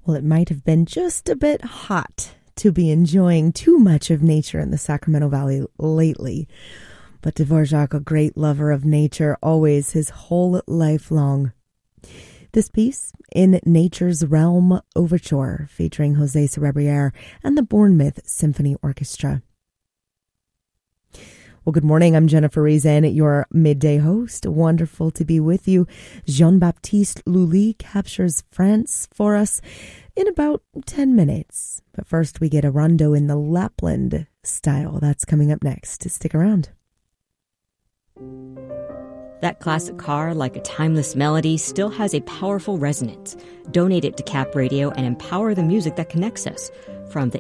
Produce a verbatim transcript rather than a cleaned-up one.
Well, it might have been just a bit hot to be enjoying too much of nature in the Sacramento Valley lately. But Dvorak, a great lover of nature, always his whole life long. This piece, In Nature's Realm Overture, featuring Jose Cerebriere and the Bournemouth Symphony Orchestra. Well, good morning. I'm Jennifer Reason, your midday host. Wonderful to be with you. Jean-Baptiste Lully captures France for us in about ten minutes. But first, we get a rondo in the Lapland style. That's coming up next. Stick around. That classic car, like a timeless melody, still has a powerful resonance. Donate it to Cap Radio and empower the music that connects us. From the